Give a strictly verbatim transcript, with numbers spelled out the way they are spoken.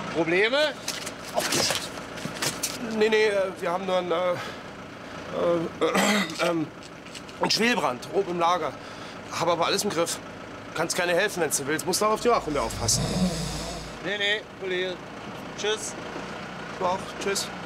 Probleme? Oh, nee, nee, wir haben nur einen, äh, äh, äh, einen Schwelbrand oben im Lager. Habe aber alles im Griff. Kannst keine helfen, wenn du willst. Musst auch auf die Wachhunde aufpassen. Nee, nee, Kollege. Tschüss. Du auch. Tschüss.